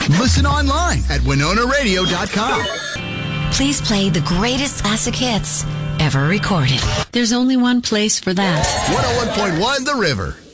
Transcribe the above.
Listen online at WinonaRadio.com. Please play the greatest classic hits ever recorded. There's only one place for that. 101.1 The River.